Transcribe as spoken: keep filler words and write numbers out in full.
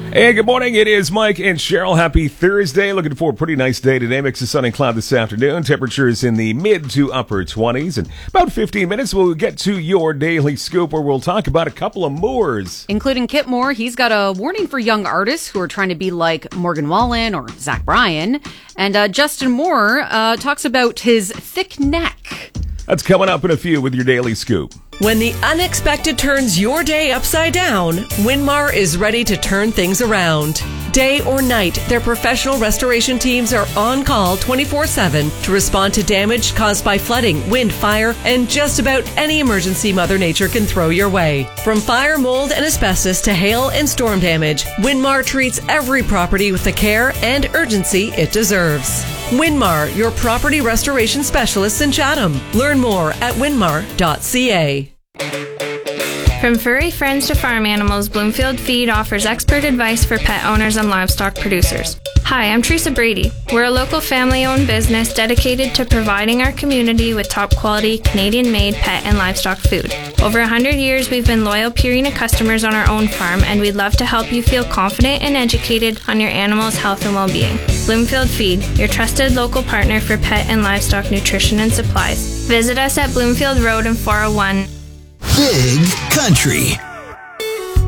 Hey, good morning. It is Mike and Cheryl. Happy Thursday. Looking for a pretty nice day today. Mix of sun and cloud this afternoon. Temperatures in the mid to upper twenties. In about fifteen minutes, we'll get to your daily scoop where we'll talk about a couple of Moors. Including Kip Moore. He's got a warning for young artists who are trying to be like Morgan Wallen or Zach Bryan. And uh, Justin Moore uh, talks about his thick neck. That's coming up in a few with your daily scoop. When the unexpected turns your day upside down, Winmar is ready to turn things around. Day or night, their professional restoration teams are on call twenty-four seven to respond to damage caused by flooding, wind, fire, and just about any emergency Mother Nature can throw your way. From fire, mold, and asbestos to hail and storm damage, Winmar treats every property with the care and urgency it deserves. Winmar, your property restoration specialists in Chatham. Learn more at winmar dot c a. From furry friends to farm animals, Bloomfield Feed offers expert advice for pet owners and livestock producers. Hi, I'm Teresa Brady. We're a local family-owned business dedicated to providing our community with top-quality, Canadian-made pet and livestock food. Over one hundred years, we've been loyal Purina customers on our own farm, and we'd love to help you feel confident and educated on your animal's health and well-being. Bloomfield Feed, your trusted local partner for pet and livestock nutrition and supplies. Visit us at Bloomfield Road in four oh one. Big Country.